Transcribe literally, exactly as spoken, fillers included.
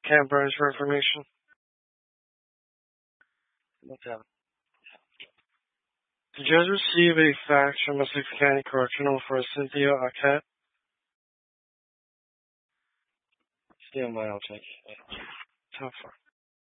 Camp Burns for information. Okay. Did you guys receive a fax from Essex County Correctional for Cynthia Arquette? Stay on by, I'll check. Top four.